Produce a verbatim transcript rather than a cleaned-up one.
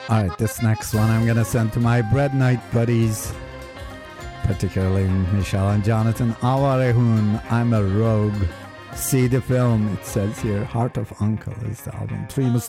All right, this next one I'm going to send to my Bread Night buddies, particularly Michelle and Jonathan. Awarehun, I'm a Rogue. See the film, it says here. Heart of Uncle is the album. Three